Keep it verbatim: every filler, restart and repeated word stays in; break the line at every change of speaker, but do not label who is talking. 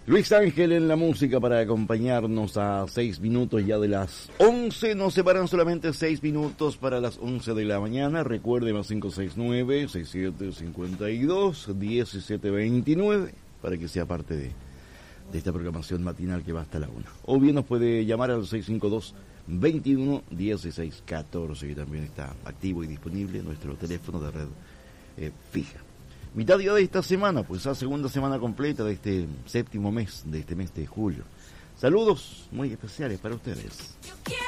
Luis Ángel en la música para acompañarnos a seis minutos ya de las once. Nos separan solamente seis minutos para las once de la mañana. Recuerde más cinco seis nueve, seis siete cinco dos, uno siete dos nueve para que sea parte de, de esta programación matinal que va hasta la una. O bien nos puede llamar al seis cinco dos, veintiuno, dieciséis, catorce, que también está activo y disponible nuestro teléfono de red eh, fija. Mitad día de esta semana, pues la segunda semana completa de este séptimo mes, de este mes de julio. Saludos muy especiales para ustedes.